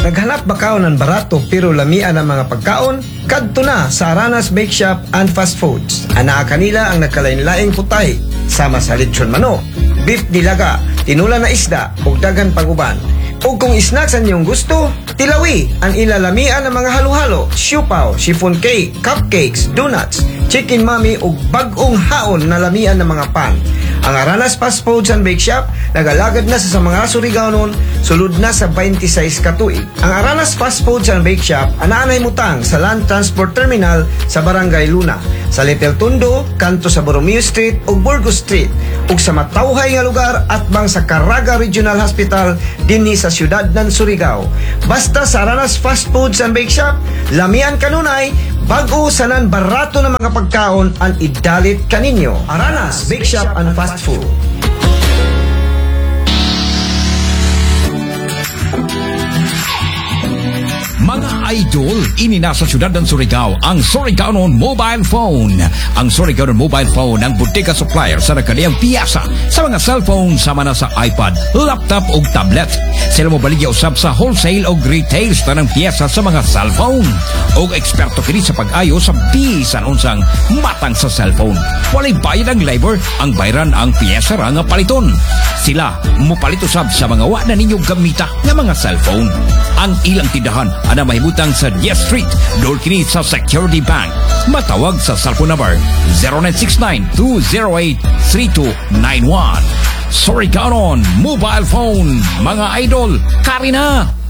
Naghanap ba ka ng barato pero lamian ang mga pagkaon? Kadto na sa Aranas Bake Shop and Fast Foods. Anaa kanila ang nagkalain-laing putay, sama sa lechon manok, beef nilaga, tinula na isda, ug daghan pag-uban. O kung snacks ang iyong gusto, tilawi ang ilalamian ng mga halo-halo, siupaw, chiffon cake, cupcakes, donuts, chicken mami ug bag-ong haon na lamian ng mga pan. Ang Aranas Fast Foods and Bake Shop nagalagad na sa mga Surigao sulod na sa 26 katuig. Ang Aranas Fast Foods and Bake Shop anaanay mutang sa Land Transport Terminal sa Barangay Luna, sa Little Tondo, kanto sa Borromeo Street ug Burgos Street, ug sa matawhay nga lugar atbang sa Caraga Regional Hospital dinhi sa siyudad ng Surigao. Basta sa Aranas Fast Foods and Bake Shop, lamian kanunay, bago sanan barato ng mga pagkaon ang idalit kaninyo. Aranas Bake Shop and Fast Food. Mga idol, ini na sa siyudad ng Surigao ang Surigaonon Mobile Phone. Ang Surigaonon Mobile Phone ang bodega supplier sa nakaniyang piyasa sa mga cellphone sama na sa iPad, laptop o tablet. Sila mo baligya usab sa wholesale o retail sa ng piyesa sa mga cellphone. O eksperto kini sa pag-ayo sa bisan unsang matang sa cellphone. Walay bayad ang labor, ang bayran ang piyesa ra nga paliton. Sila mo palit usab sa mga wa na ninyong gamita nga mga cellphone. Ang ilang tindahan ana mahimutang sa 10th Street, door kini sa Security Bank. Matawag sa cellphone number 0969-208-3291. Surigaonon Mobile Phone, mga idol, kari na!